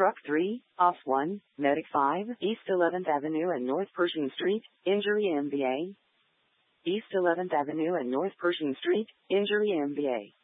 Truck 3, Ops 1, Medic 5, East 11th Avenue and North Pershing Street, injury MVA. East 11th Avenue and North Pershing Street, injury MVA.